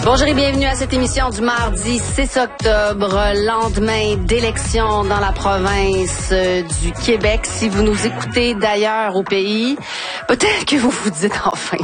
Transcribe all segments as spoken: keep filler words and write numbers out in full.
Bonjour et bienvenue à cette émission du mardi six octobre, lendemain d'élection dans la province du Québec. Si vous nous écoutez d'ailleurs au pays, peut-être que vous vous dites enfin.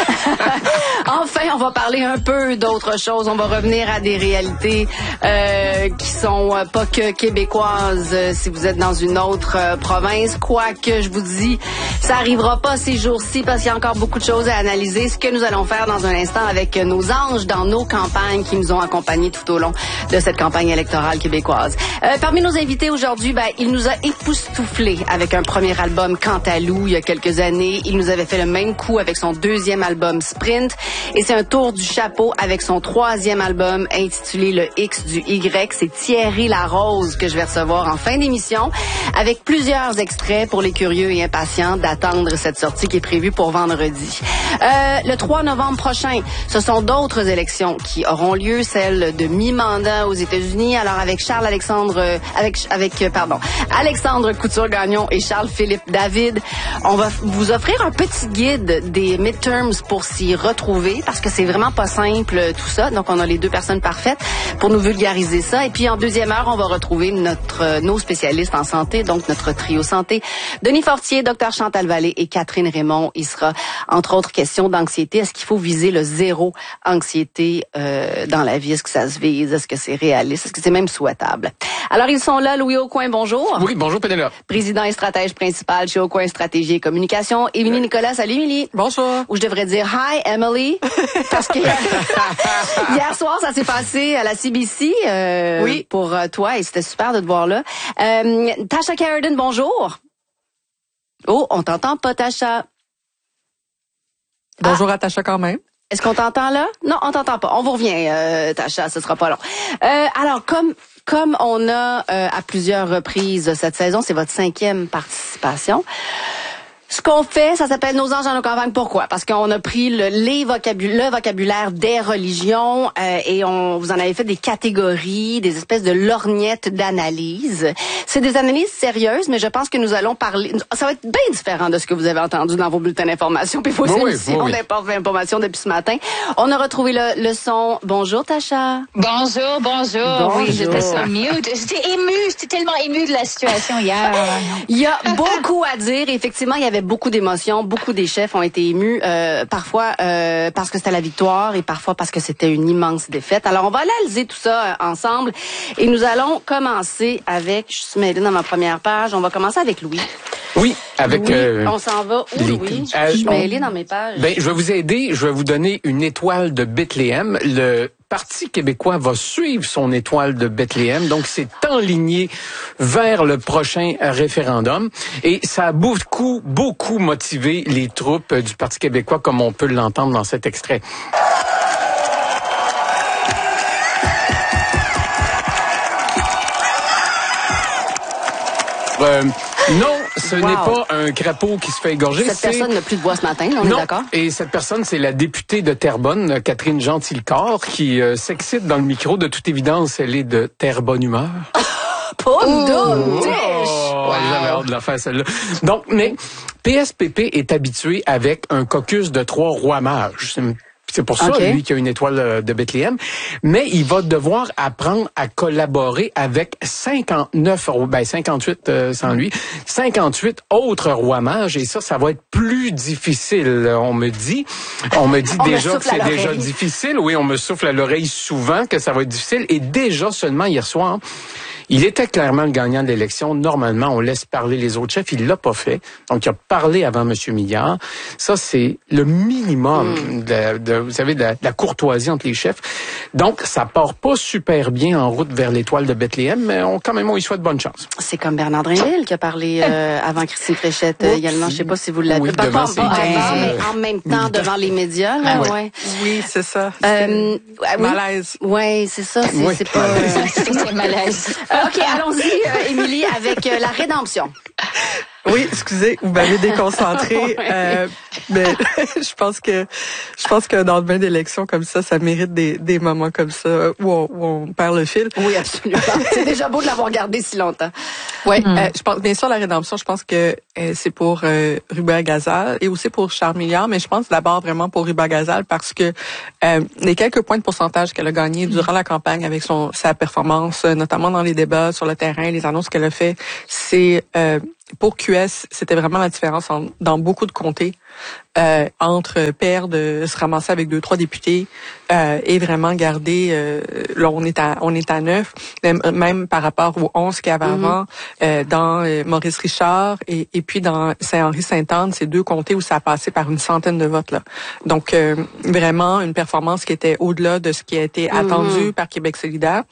Enfin, on va parler un peu d'autre chose. On va revenir à des réalités euh, qui sont euh, pas que québécoises euh, si vous êtes dans une autre euh, province. Quoique, je vous dis, ça arrivera pas ces jours-ci parce qu'il y a encore beaucoup de choses à analyser. Ce que nous allons faire dans un instant avec nos anges dans nos campagnes qui nous ont accompagnés tout au long de cette campagne électorale québécoise. Euh, parmi nos invités aujourd'hui, ben, il nous a époustouflés avec un premier album Cantalou il y a quelques années. Il nous avait fait le même coup avec son deuxième album Sprint. Et c'est un tour du chapeau avec son troisième album intitulé Le X du Y. C'est Thierry Larose que je vais recevoir en fin d'émission avec plusieurs extraits pour les curieux et impatients d'attendre cette sortie qui est prévue pour vendredi. Euh, le trois novembre prochain, ce sont d'autres élections qui auront lieu, celle de mi-mandat aux États-Unis. Alors avec Charles Alexandre, euh, avec avec euh, pardon, Alexandre Couture-Gagnon et Charles-Philippe David, on va vous offrir un petit guide des midterms pour s'y retrouver parce que c'est vraiment pas simple tout ça. Donc on a les deux personnes parfaites pour nous vulgariser ça. Et puis en deuxième heure, on va retrouver notre euh, nos spécialistes en santé, donc notre trio santé, Denis Fortier, docteur Chantal Vallée et Catherine Raymond. Il sera entre autres question d'anxiété. Est-ce qu'il faut viser le zéro anxiété Euh, dans la vie? Est-ce que ça se vise? Est-ce que c'est réaliste? Est-ce que c'est même souhaitable? Alors, ils sont là. Louis Aucoin, bonjour. Oui, bonjour Pénélope. Président et stratège principal chez Aucoin Stratégie et Communication. Émilie oui. Nicolas, salut Émilie. Bonjour. Ou je devrais dire hi Emily. Parce que hier soir, ça s'est passé à la C B C euh, oui. pour euh, toi et c'était super de te voir là. Euh, Tasha Carradine, bonjour. Oh, on t'entend pas, Tasha. Bonjour ah. à Tasha quand même. Est-ce qu'on t'entend là? Non, on t'entend pas. On vous revient, euh, Tasha, ce sera pas long. Euh, alors, comme comme on a euh, à plusieurs reprises cette saison, c'est votre cinquième participation. Ce qu'on fait, ça s'appelle Nos anges dans nos campagnes. Pourquoi? Parce qu'on a pris le, les vocabulaire, le vocabulaire des religions euh, et on vous en avez fait des catégories, des espèces de lorgnettes d'analyse. C'est des analyses sérieuses, mais je pense que nous allons parler... Ça va être bien différent de ce que vous avez entendu dans vos bulletins d'information puis vos oui, émissions oui, oui. d'information depuis ce matin. On a retrouvé le, le son. Bonjour, Tasha. Bonjour, bonjour. Bonjour. Oui, j'étais sur mute. J'étais émue. J'étais tellement émue de la situation hier. Il y a beaucoup à dire. Effectivement, il y avait beaucoup d'émotions. Beaucoup des chefs ont été émus, euh, parfois euh, parce que c'était la victoire et parfois parce que c'était une immense défaite. Alors, on va analyser tout ça euh, ensemble et nous allons commencer avec, je suis mêlée dans ma première page, on va commencer avec Louis. Oui, avec... Louis, euh, on s'en va où, les, Louis? euh, je suis on, mêlée dans mes pages. Ben, je vais vous aider. Je vais vous donner une étoile de Bethléem. Le Parti québécois va suivre son étoile de Bethléem. Donc, c'est enligné vers le prochain référendum. Et ça a beaucoup, beaucoup motivé les troupes du Parti québécois, comme on peut l'entendre dans cet extrait. Euh, non, ce wow. n'est pas un crapaud qui se fait égorger. Cette personne n'a plus de voix ce matin, on non. est d'accord? Et cette personne, c'est la députée de Terrebonne, Catherine Gentilcorps, qui euh, s'excite dans le micro. De toute évidence, elle est de Terrebonne humeur. Pas de oh, wow. J'avais hâte de la faire, celle-là. Donc, mais P S P P est habitué avec un caucus de trois rois mages. C'est pour ça, okay. lui, qui a une étoile de Bethléem. Mais il va devoir apprendre à collaborer avec cinquante-neuf, ben cinquante-huit euh, sans lui, cinquante-huit autres rois mages. Et ça, ça va être plus difficile, on me dit. On me dit on déjà me que c'est déjà difficile. Oui, on me souffle à l'oreille souvent que ça va être difficile. Et déjà, seulement hier soir, il était clairement le gagnant de l'élection. Normalement, on laisse parler les autres chefs. Il l'a pas fait. Donc, il a parlé avant M. Milliard. Ça, c'est le minimum mm. de, de, vous savez, de la, de la courtoisie entre les chefs. Donc, ça part pas super bien en route vers l'étoile de Bethléem, mais on, quand même, on y souhaite bonne chance. C'est comme Bernard Drinville qui a parlé euh, avant Christine Fréchette euh, également. Je sais pas si vous l'avez oui, pas, devant pas, pas avant, mais en même temps devant les médias. Là, ah, ouais. Oui, c'est ça. Euh, oui. Malaise. Oui, c'est ça. C'est, oui. c'est pas... Euh, c'est malaise. OK, allons-y, euh, Émilie, avec euh, la rédemption. Oui, excusez, vous m'avez déconcentré. ouais. euh, mais je pense que je pense qu'un lendemain d'élection comme ça, ça mérite des, des moments comme ça où on, où on perd le fil. Oui, absolument. C'est déjà beau de l'avoir gardé si longtemps. Oui, mm. euh, je pense bien sûr la rédemption, je pense que euh, c'est pour euh, Ruba Gazal et aussi pour Charles Milliard, mais je pense d'abord vraiment pour Ruba Gazal parce que euh, les quelques points de pourcentage qu'elle a gagnés durant la campagne avec son sa performance, notamment dans les débats sur le terrain, les annonces qu'elle a fait, c'est euh, pour Q S, c'était vraiment la différence en, dans beaucoup de comtés euh, entre perdre, se ramasser avec deux trois députés euh, et vraiment garder. Euh, là, on est à on est à neuf, même, même par rapport aux onze qu'il y avait mm-hmm. avant euh, dans euh, Maurice Richard et, et puis dans Saint-Henri-Sainte-Anne, c'est deux comtés où ça a passé par une centaine de votes là. Donc euh, vraiment une performance qui était au-delà de ce qui a été mm-hmm. attendu par Québec solidaire.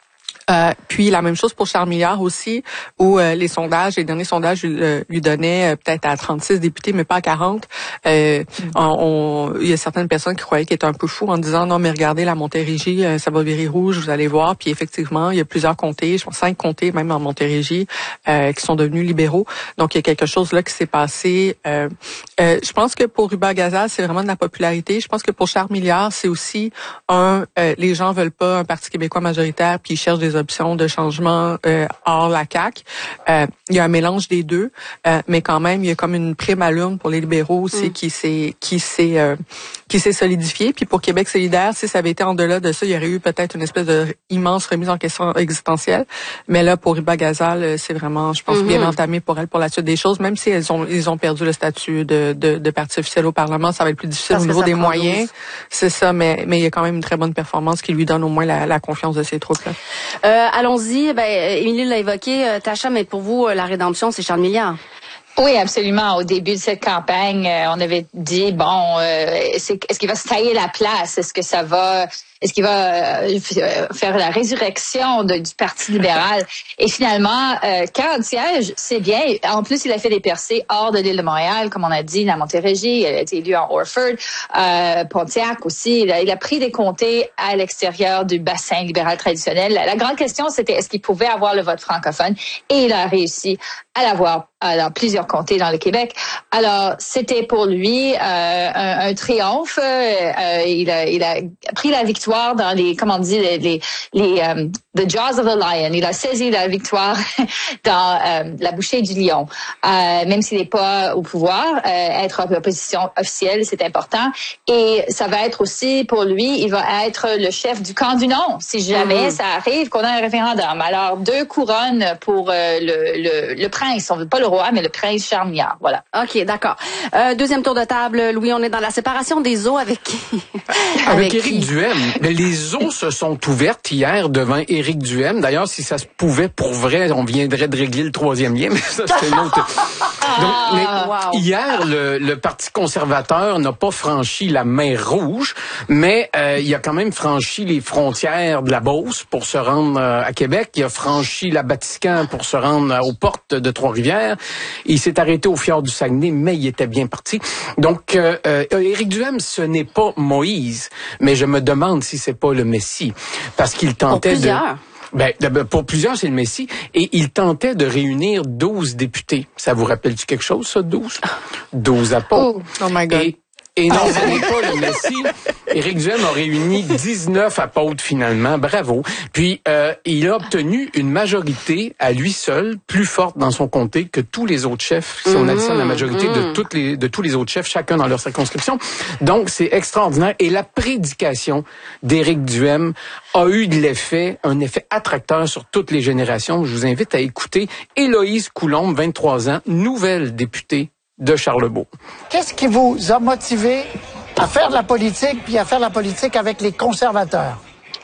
Euh, puis la même chose pour Charles Milliard aussi, où euh, les sondages, les derniers sondages lui, euh, lui donnaient euh, peut-être à trente-six députés, mais pas à quarante. Euh, on, on, il y a certaines personnes qui croyaient qu'il était un peu fou en disant non mais regardez la Montérégie, euh, ça va virer rouge, vous allez voir. Puis effectivement, il y a plusieurs comtés, je pense cinq comtés même en Montérégie, euh, qui sont devenus libéraux. Donc il y a quelque chose là qui s'est passé. Euh, euh, je pense que pour Ruba Gazal, c'est vraiment de la popularité. Je pense que pour Charles Milliard, c'est aussi un, euh, les gens veulent pas un Parti québécois majoritaire, puis ils cherchent des options de changement euh, hors la C A Q. Euh, il y a un mélange des deux, euh, mais quand même, il y a comme une prime à l'urne pour les libéraux aussi mm. qui s'est qui s'est euh, qui s'est solidifiée. Puis pour Québec solidaire, si ça avait été en delà de ça, il y aurait eu peut-être une espèce de immense remise en question existentielle. Mais là, pour Ruba Gazal, c'est vraiment, je pense, mm-hmm. bien entamé pour elle pour la suite des choses. Même si elles ont ils ont perdu le statut de de, de parti officiel au Parlement, ça va être plus difficile Parce au niveau des moyens. douze. C'est ça, mais mais il y a quand même une très bonne performance qui lui donne au moins la, la confiance de ses troupes là. Euh, Allons-y. Ben, Émilie l'a évoqué, euh, Tacha, mais pour vous, euh, la rédemption, c'est Charles Milliard. Oui, absolument. Au début de cette campagne, euh, on avait dit, bon, euh, c'est, est-ce qu'il va se tailler la place? Est-ce que ça va... Est-ce qu'il va euh, faire la résurrection de, du Parti libéral? Et finalement, euh, quarante sièges, c'est bien. En plus, il a fait des percées hors de l'île de Montréal, comme on a dit, la Montérégie. Il a été élu en Orford, euh, Pontiac aussi. Il a, il a pris des comtés à l'extérieur du bassin libéral traditionnel. La, la grande question, c'était est-ce qu'il pouvait avoir le vote francophone? Et il a réussi à l'avoir euh, dans plusieurs comtés dans le Québec. Alors, c'était pour lui euh, un, un triomphe. Euh, il, a, il a pris la victoire dans les, comment on dit, les, les, les um, the jaws of the lion. Il a saisi la victoire dans euh, la bouchée du lion. Euh, même s'il n'est pas au pouvoir, euh, être en opposition officielle, c'est important. Et ça va être aussi, pour lui, il va être le chef du camp du non, si jamais mmh. ça arrive qu'on a un référendum. Alors, deux couronnes pour euh, le, le, le prince. On veut pas le roi, mais le prince Charles Milliard. Voilà. OK, d'accord. Euh, deuxième tour de table. Louis, on est dans la séparation des eaux avec qui? Avec, avec Éric Duhem. Mais les eaux se sont ouvertes hier devant Éric Duhem. D'ailleurs, si ça se pouvait pour vrai, on viendrait de régler le troisième lien, mais ça, c'est une autre... Donc, mais wow. Hier, le, le Parti conservateur n'a pas franchi la mer Rouge, mais euh, il a quand même franchi les frontières de la Beauce pour se rendre euh, à Québec. Il a franchi la Batiscan pour se rendre euh, aux portes de Trois-Rivières. Il s'est arrêté au fjord du Saguenay, mais il était bien parti. Donc, euh, euh, Éric Duhem, ce n'est pas Moïse, mais je me demande si c'est pas le Messie, parce qu'il tentait pour plusieurs. de... Ben, pour plusieurs, c'est le Messie. Et il tentait de réunir douze députés. Ça vous rappelle-tu quelque chose, ça, douze? douze apôtres. Oh, oh my God. Et, et non, ce n'est pas le Messie. Éric Duhem a réuni dix-neuf apôtres, finalement. Bravo. Puis, euh, il a obtenu une majorité à lui seul, plus forte dans son comté que tous les autres chefs, si on additionne la majorité mmh. de, toutes les, de tous les autres chefs, chacun dans leur circonscription. Donc, c'est extraordinaire. Et la prédication d'Éric Duhem a eu de l'effet, un effet attracteur sur toutes les générations. Je vous invite à écouter Héloïse Coulombe, vingt-trois ans, nouvelle députée de Charlebourg. Qu'est-ce qui vous a motivé à faire de la politique, puis à faire de la politique avec les conservateurs?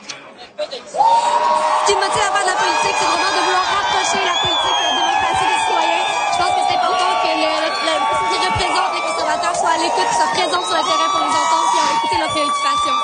Ce qui me motive à faire de la politique, c'est vraiment de vouloir rapprocher la politique de la démocratie des citoyens. Je pense que c'est important que le, le, le, ce qui représente les conservateurs soit à l'écoute, soit présent sur le terrain pour les entendre et écouter leurs préoccupations.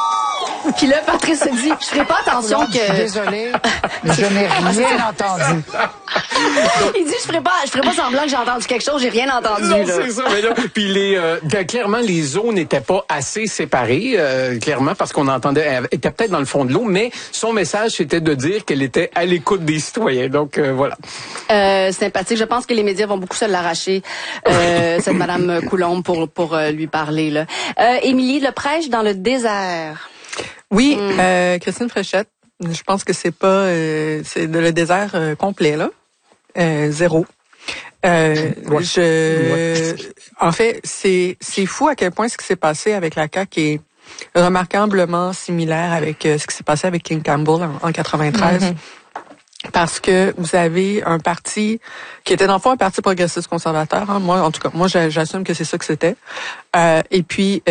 Puis là, Patrice se dit, je ferai pas attention non, que... Je suis désolé, mais je n'ai rien entendu. Il dit, je ferai pas, je ferai pas semblant que j'ai entendu quelque chose, j'ai rien entendu. Non, là. c'est ça. Mais là, puis les, euh, clairement, les eaux n'étaient pas assez séparées, euh, clairement, parce qu'on entendait, elle était peut-être dans le fond de l'eau, mais son message, c'était de dire qu'elle était à l'écoute des citoyens. Donc, euh, voilà. Euh, sympathique. Je pense que les médias vont beaucoup se l'arracher, euh, cette Madame Coulombe, pour, pour euh, lui parler, là. Euh, Émilie, le prêche dans le désert. Oui, mm. euh, Christine Fréchette. Je pense que c'est pas, euh, c'est le désert euh, complet, là. Euh, zéro. Euh, ouais. je, ouais. En fait, c'est c'est fou à quel point ce qui s'est passé avec la C A Q est remarquablement similaire avec euh, ce qui s'est passé avec King Campbell en, en quatre-vingt-treize. Mm-hmm. Parce que vous avez un parti qui était dans le fond un parti progressiste conservateur. Hein. Moi, en tout cas, moi, j'assume que c'est ça que c'était. Euh, et puis